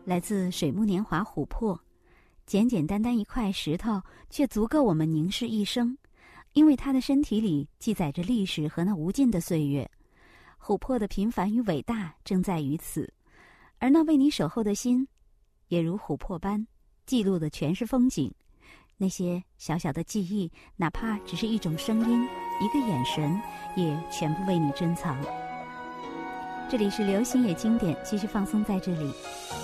来自水木年华琥珀，简简单单一块石头，却足够我们凝视一生，因为它的身体里记载着历史和那无尽的岁月。琥珀的平凡与伟大正在于此，而那为你守候的心，也如琥珀般记录的全是风景。那些小小的记忆，哪怕只是一种声音，一个眼神，也全部为你珍藏。这里是流行也经典，继续放松在这里。